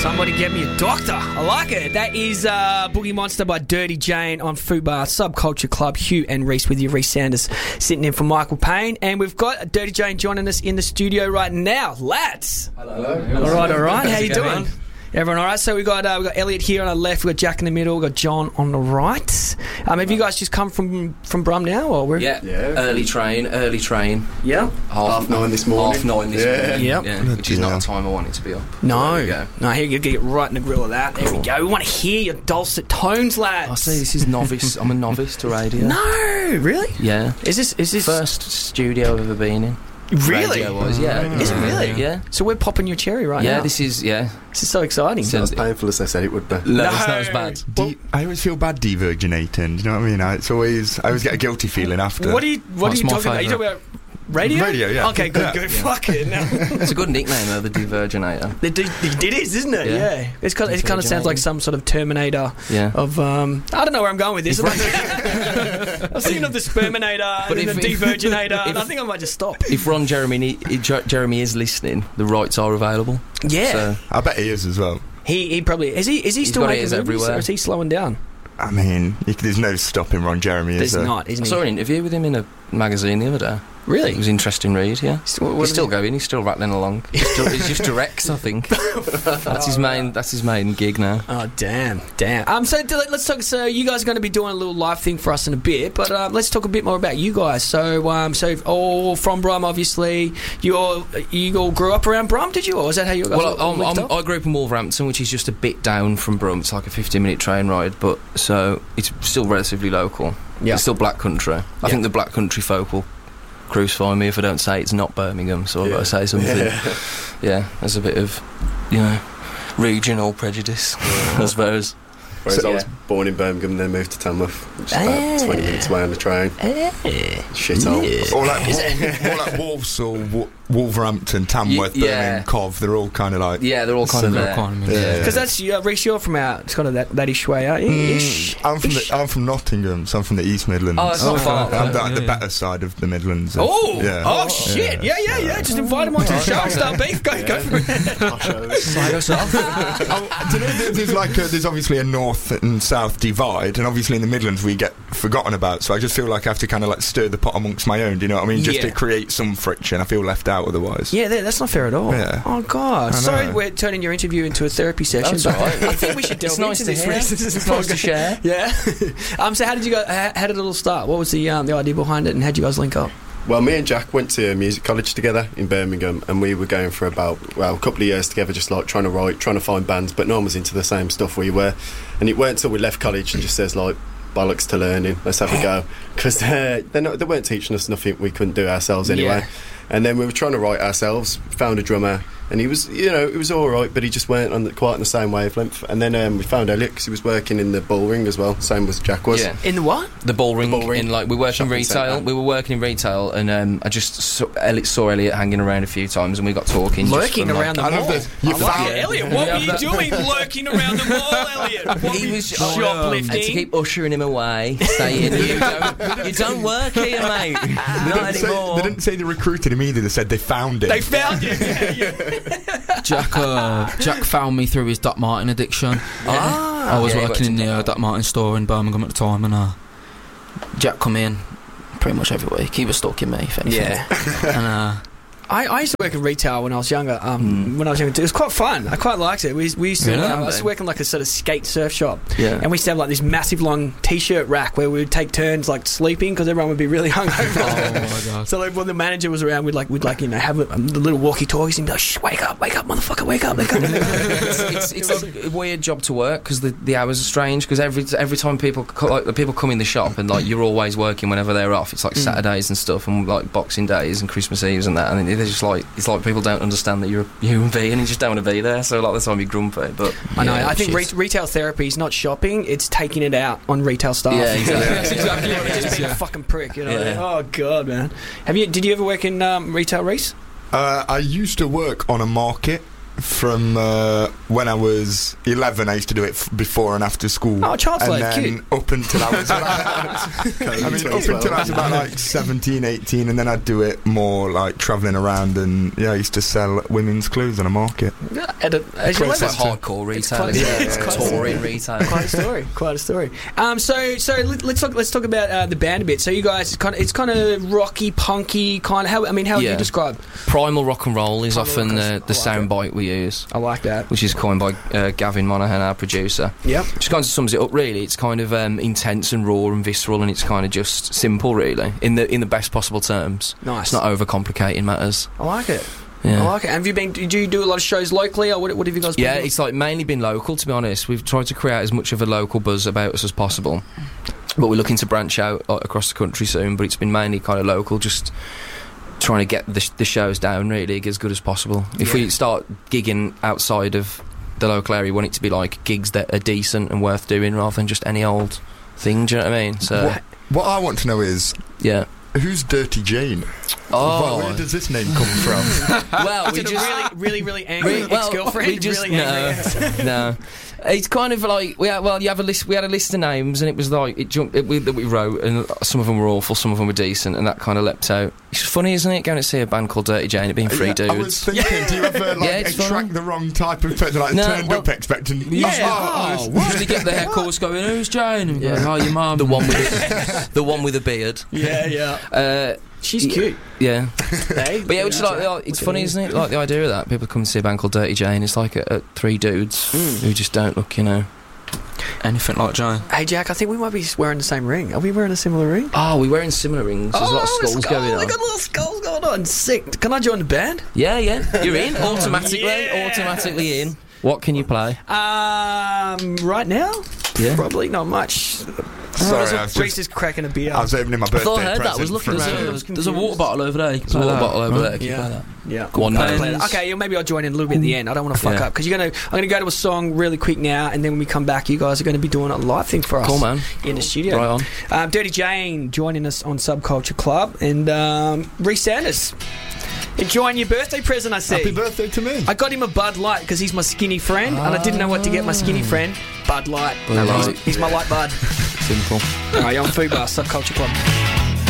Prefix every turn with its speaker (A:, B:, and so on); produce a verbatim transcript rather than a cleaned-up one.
A: Somebody get me a doctor. I like it. That is uh, Boogie Monster by Dirty Jane on Fubar Subculture Club. Hugh and Reese with you. Reese Sanders sitting in for Michael Payne. And we've got Dirty Jane joining us in the studio right now. Lads.
B: Hello.
A: All right, all right. How you doing? Everyone all right? So we got uh, we got Elliot here on the left, we got Jack in the middle, we got John on the right. Um, have you guys just come from from Brum now, or where?
B: Yeah, yeah. Early train, early train.
A: Yeah.
B: Half,
C: half nine this morning.
B: Half nine this
A: yeah.
B: morning.
A: Yep.
B: Yeah, which is not the time I wanted to be up.
A: No,
B: there we go.
A: no. Here you get right in the grill of that. There cool. we go. We want to hear your dulcet tones, lads.
B: I see. This is novice. I'm a novice to radio.
A: No, really?
B: Yeah.
A: Is this is this
B: first studio I've ever been in?
A: Really?
B: Was, yeah.
A: Is it really?
B: Yeah.
A: So we're popping your cherry right
B: yeah,
A: now.
B: Yeah, this is, yeah.
A: This is so exciting.
C: It's not as painful as I said it would be.
B: No, no. It's not as bad.
D: De- I always feel bad de-virginating, do you know what I mean? I, it's always, I always get a guilty feeling after.
A: What are you, what
B: What's
A: are you talking
B: favourite?
A: about? Are you talking about radio?
D: Radio, yeah.
A: Okay, good,
D: yeah.
A: good. Yeah. Fuck it. No.
B: It's a good nickname, though, the Diverginator.
A: It, it, it is, isn't it? Yeah. yeah. It's kind of, it kind of sounds like some sort of Terminator
B: yeah.
A: of, um... I don't know where I'm going with this. I was thinking of the Sperminator but and if, the Diverginator, and I think I might just stop.
B: If Ron Jeremy, Jeremy is listening, the rights are available.
A: Yeah.
B: So.
D: I bet he is as well.
A: He he probably... Is he, is he
B: He's
A: still making movies,
B: everywhere.
A: or is he slowing down?
D: I mean, there's no stopping Ron Jeremy, is
A: There's
D: there?
A: not, isn't he?
B: I saw an interview with him in a magazine the other day.
A: Really?
B: It was an interesting read, yeah.
A: Still,
B: he's still going, he's still rattling along. He's, still, he's just directs, I think. That's his main That's his main gig now.
A: Oh, damn, damn. Um, so let's talk, so you guys are going to be doing a little live thing for us in a bit, but uh, let's talk a bit more about you guys. So, um, so all from Brum, obviously. You all, you all grew up around Brum, did you? Or is that how you guys
B: Well,
A: all
B: I'm, I'm, I grew up in Wolverhampton, which is just a bit down from Brum. It's like a fifteen minute train ride, but so it's still relatively local.
A: Yeah.
B: It's still Black Country. I
A: yeah.
B: think the Black Country folk will crucify me if I don't say it's not Birmingham, so I've yeah. got to say something. Yeah. yeah, there's a bit of, you know, regional prejudice, yeah. I suppose.
C: Whereas
B: so,
C: I was
B: yeah.
C: born in Birmingham and then moved to Tamworth, which is
A: uh,
C: about twenty minutes away on the train.
A: Uh,
C: Shithole.
D: Yeah. Or like, more like Walsall, w- Wolverhampton, Tamworth,
B: y- yeah.
D: Birmingham, Cov, they're all kind of like...
B: Yeah, they're all kind of there.
A: Because yeah. yeah. that's, uh, Reece, you're from out, it's kind of that, that ish way, aren't you?
D: Mm,
A: ish,
D: I'm, from
A: ish.
D: The, I'm from Nottingham, so I'm from the East Midlands.
B: Oh, that's not far.
D: I'm the,
B: yeah,
D: the
B: yeah.
D: better side of the Midlands.
A: Oh,
D: yeah.
A: oh, oh shit, yeah, yeah, yeah, yeah. Just invite him onto the show and start beef. Go,
C: yeah.
A: go for it.
B: Slide us off.
D: oh, do you know, there's, like a, there's obviously a north and south divide, and obviously in the Midlands we get forgotten about, so I just feel like I have to kind of like stir the pot amongst my own, do you know what I mean? Just
A: yeah.
D: to create some friction. I feel left out otherwise.
A: Yeah, that's not fair at all.
D: Yeah.
A: Oh, God. Sorry we're turning your interview into a therapy session.
B: That's all right.
A: I think we should delve
B: it's nice
A: into
B: to
A: this.
B: Hear. It's nice to share.
A: Yeah. um, so how did you go, how, how did it all start? What was the, um, the idea behind it, and how did you guys link up?
C: Well, me and Jack went to music college together in Birmingham, and we were going for about, well, a couple of years together, just like trying to write, trying to find bands, but no one was into the same stuff we were. And it weren't until we left college and just says, like, bollocks to learning, let's have a go. Because uh, they weren't teaching us nothing we couldn't do ourselves anyway.
A: Yeah.
C: And then we were trying to write ourselves, found a drummer, and he was, you know, it was all right, but he just weren't on the, quite on the same wavelength. And then um, we found Elliot, because he was working in the Bull Ring as well, same as Jack was.
B: Yeah.
A: In the what?
B: The Bull Ring.
C: The Bull Ring.
B: In, like, we work in retail.
C: Centre.
B: We were working in retail, and um, I just saw Elliot, saw Elliot hanging around a few times, and we got talking.
A: Lurking
B: just from,
A: around
B: like,
A: the
D: I
A: mall.
D: love this. You
A: I love
D: found-
A: it. Elliot, what
B: Yeah,
A: were you
B: that-
A: doing lurking around the mall, Elliot? What
B: He
A: were you
B: was
A: shoplifting?
B: had to keep ushering him away, saying, you, don't, you don't work here, mate.
D: They
B: Not
D: didn't, say,
B: anymore.
D: they didn't say they recruited him either, they said they found him.
A: They found you. Yeah, yeah.
E: Jack, uh, Jack found me through his Doc Martin addiction.
A: Ah.
E: I was
B: Yeah, he
E: working in
B: worked
E: the
B: in
E: uh, Doc Martin store in Birmingham at the time, and uh, Jack come in pretty much every week. He was stalking me, if anything.
A: Yeah.
E: and uh,
A: I, I used to work in retail when I was younger. Um,
B: Mm.
A: When I was younger, too. It was quite fun. I quite liked it. We, we used to.
E: Really?
A: Um, I was working like a sort of skate surf shop,
B: Yeah.
A: and we used to have like this massive long T-shirt rack where we would take turns like sleeping because everyone would be really hungover.
E: oh my god.
A: So like, when the manager was around, we'd like we'd like you know have a, um, the little walkie-talkies and be like, "Shh, wake up, wake up, motherfucker, wake up, wake up."
B: it's, it's, it's a weird job to work because the, the hours are strange. Because every every time people co- like the people come in the shop and like you're always working whenever they're off. It's like
A: Mm.
B: Saturdays and stuff, and like Boxing Days and Christmas Eves and that. And they're just like it's like people don't understand that you're a human being and you just don't want to be there. So a lot of the time you're grumpy. But
A: I know.
B: yeah,
A: I think re-
B: shit.
A: retail therapy is not shopping; it's taking it out on retail staff.
B: Yeah, exactly.
A: That's exactly what it is. Just being a fucking prick, you know.
B: Yeah.
A: Oh god, man. Have you? Did you ever work in um, retail, Reece?
D: Uh, I used to work on a market from uh, when I was eleven. I used to do it f- before and after school.
A: Oh, child's
D: and
A: play,
D: then
A: cute.
D: up until I was, I mean, up until I was about like seventeen, eighteen, and then I'd do it more like travelling around, and yeah, I used to sell women's clothes on a market.
A: Yeah, at a, as you
B: It's
A: like
B: like
A: that.
B: hardcore retail,
A: quite-
B: isn't
A: yeah,
B: it?
A: it's
B: It's
A: quite-
B: touring retail.
A: Quite a story. Quite a story. Um, so, so let, let's talk. Let's talk about uh, the band a bit. So, you guys, it's kind of, it's kind of rocky, punky, kind of. How I mean, how would
B: Yeah.
A: you describe?
B: Primal rock and roll is
A: Primal
B: often
A: rock and-
B: the,
A: I
B: the
A: like
B: sound bite we use,
A: I like that.
B: which is coined by uh, Gavin Monaghan, our producer.
A: Yep.
B: Which kind of sums it up. Really, it's kind of um, intense and raw and visceral, and it's kind of just simple, really, in the in the best possible terms.
A: Nice.
B: It's not overcomplicating matters.
A: I like it.
B: Yeah.
A: I like it. Have you been? Do you do a lot of shows locally, or what, what have you guys been
B: Yeah,
A: doing?
B: it's like mainly been local, to be honest. We've tried to create as much of a local buzz about us as possible, but we're looking to branch out like, across the country soon. But it's been mainly kind of local, just trying to get the, sh- the shows down really as good as possible. If
A: Yeah.
B: we start gigging outside of the local area, we want it to be like gigs that are decent and worth doing rather than just any old thing. Do you know what I mean? So
D: What, what I want to know is,
B: yeah.
D: who's Dirty Jane?
B: Oh,
D: Where does this name come from?
B: well, we
A: Is it a
B: just
A: really, really, really angry
B: We- well,
A: ex-girlfriend.
B: we just-
A: really angry.
B: no, no. It's kind of like we had, well, you have a list. We had a list of names, and it was like it jumped it, we, that we wrote, and some of them were awful, some of them were decent, and that kind of leapt out. It's funny, isn't it, going to see a band called Dirty Jane, it being three
D: Yeah,
B: dudes.
D: I was thinking, do you ever like
B: Yeah, it's
D: attract
B: funny.
D: the wrong type of person? Like
B: No,
D: turned
B: well-
D: up expecting.
A: Yeah.
D: Oh,
E: Oh, usually get the hair calls going, who's Jane? And
B: Yeah.
E: yeah. Oh, your mum.
B: the one with the, the one with a beard.
A: Yeah, yeah.
B: Uh,
A: She's
B: Yeah.
A: cute.
B: yeah,
A: Hey?
B: but yeah, which is like oh, it's funny, isn't it? Like the idea of that, people come to see a band called Dirty Jane. It's like a, a three dudes who just don't look, you know.
E: Anything like Jane.
A: Hey, Jack, I think we might be wearing the same ring. Are we wearing a similar ring?
B: Oh, we're wearing similar rings. There's a lot of
A: Oh,
B: skulls
A: skull.
B: going
A: We
B: on.
A: got little skulls going on. Sick. Can I join the band?
B: Yeah, yeah, you're in automatically.
A: Yes.
B: Automatically in. What can you play?
A: Um, right now?
B: Yeah.
A: Probably not much.
D: Sorry,
A: Oh,
D: I was
A: Reese
D: just-
A: is cracking a beer.
D: I was opening my birthday
B: thought I heard that.
D: present.
B: I was looking
D: from,
B: at
E: There's
B: it.
D: uh,
E: a,
A: was
E: there's a
A: confused.
E: water bottle over there. You can
B: There's a
E: play
B: water
E: that.
B: bottle over
E: Huh?
B: there. Can you
A: Yeah.
B: play that?
A: Yeah.
B: One
A: I'll play
B: man.
A: that. Okay, yeah, maybe I'll join in a little bit at the end. I don't want to fuck
B: Yeah.
A: up because you're gonna. I'm gonna go to a song really quick now, and then when we come back, you guys are going to be doing a live thing for us.
B: Cool, man.
A: In the studio.
B: Right on.
A: Um, Dirty Jane joining us on Subculture Club, and um, Reese Sanders enjoying your birthday present. I see.
D: Happy birthday to me.
A: I got him a Bud Light because he's my skinny friend, and I didn't know what to get my skinny friend. Bud Light.
B: Bud
A: He's-
B: Light.
A: He's, my light bud.
B: Simple.
A: All right, you're on Food Bar, Subculture Club.